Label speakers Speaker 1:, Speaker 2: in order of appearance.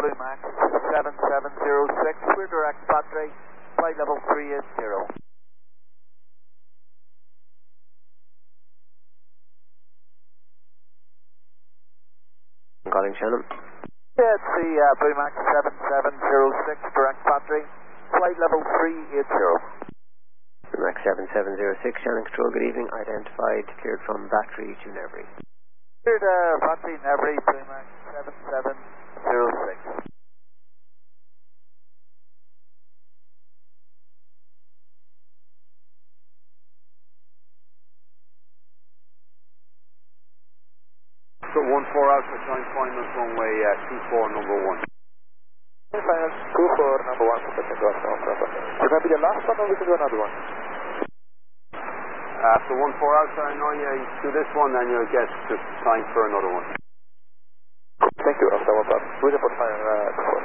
Speaker 1: Blue Max 7706, we're direct battery, flight level 380.
Speaker 2: Calling Shannon.
Speaker 1: Yeah, it's the Blue Max 7706, direct battery, flight level 380.
Speaker 2: Blue Max 7706, Shannon Control, good evening. Identified, cleared from battery to Nevry.
Speaker 1: Cleared battery Nevry, Blue Max 7706.
Speaker 3: So 14 out for joint final runway 24 number 1.
Speaker 1: Final 24 number 1 for Pacific Golf Alpha. Should that be the last one or we can do another one?
Speaker 3: After 14 out, I know you do this one, then you'll get the time for another one.
Speaker 1: Thank you, Alpha 1. We'll report final 24.